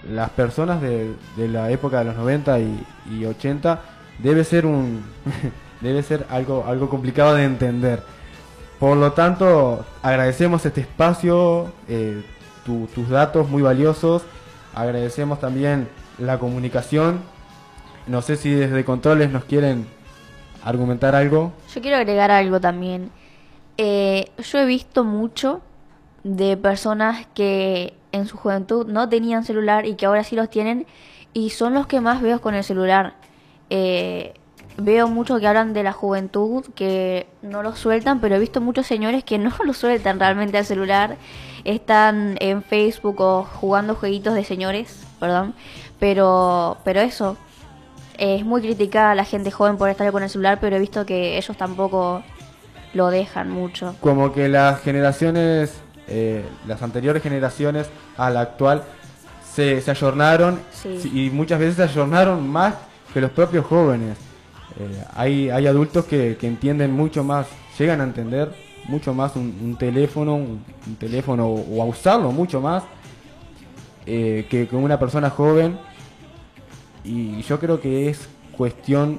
las personas de la época de los 90 y 80 debe ser debe ser algo complicado de entender. Por lo tanto, agradecemos este espacio, tus datos muy valiosos, agradecemos también la comunicación. No sé si desde Controles nos argumentar algo. Yo quiero agregar algo también. Yo he visto mucho de personas que en su juventud no tenían celular y que ahora sí los tienen y son los que más veo con el celular. Veo mucho que hablan de la juventud, que no lo sueltan, pero he visto muchos señores que no lo sueltan realmente al celular. Están en Facebook o jugando jueguitos de señores, perdón. Pero eso, es muy criticada la gente joven por estar con el celular, pero he visto que ellos tampoco lo dejan mucho. Como que las generaciones, las anteriores generaciones a la actual, se ayornaron, Sí. y muchas veces se ayornaron más que los propios jóvenes. Hay adultos que entienden mucho más, llegan a entender mucho más un teléfono, un teléfono o a usarlo mucho más que una persona joven. Y yo creo que es cuestión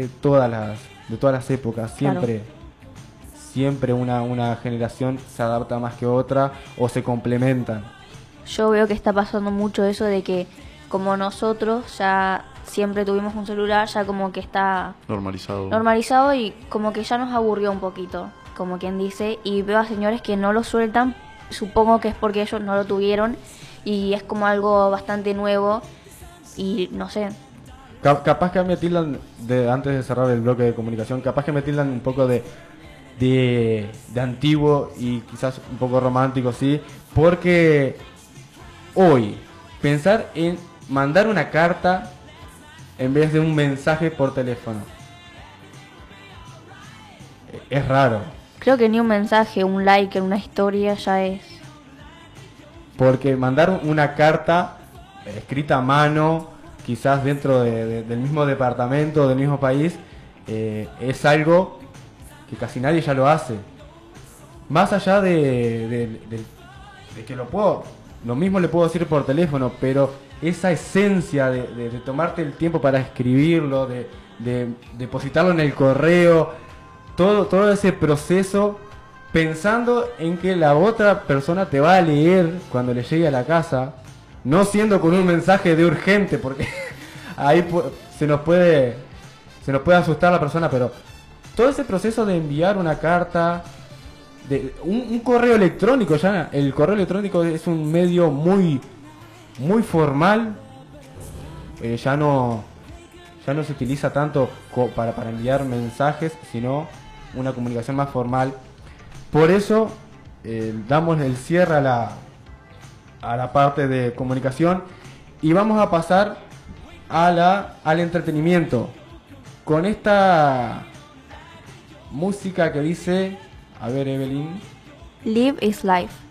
de todas las épocas. Claro. Siempre una generación se adapta más que otra o se complementan. Yo veo que está pasando mucho eso de que como nosotros ya siempre tuvimos un celular, ya como que está Normalizado. normalizado y como que ya nos aburrió un poquito, como quien dice, y veo a señores que no lo sueltan, supongo que es porque ellos no lo tuvieron y es como algo bastante nuevo y no sé. Capaz que me tildan, antes de cerrar el bloque de comunicación, capaz que me tildan un poco de antiguo y quizás un poco romántico, sí, porque hoy pensar en mandar una carta en vez de un mensaje por teléfono es raro, Creo que ni un mensaje, un like en una historia ya es. porque mandar una carta escrita a mano, quizás dentro del mismo departamento, del mismo país, es algo que casi nadie ya lo hace. Más allá de que lo mismo le puedo decir por teléfono, pero esa esencia de tomarte el tiempo para escribirlo, de depositarlo en el correo, todo ese proceso, pensando en que la otra persona te va a leer cuando le llegue a la casa, no siendo con un mensaje de urgente, porque ahí se nos puede asustar la persona, pero todo ese proceso de enviar una carta, un correo electrónico, ya el correo electrónico es un medio muy formal, ya no se utiliza tanto para enviar mensajes, sino una comunicación más formal. Por eso damos el cierre a la parte de comunicación y vamos a pasar al entretenimiento con esta música que dice, a ver, Evelyn. Live is life.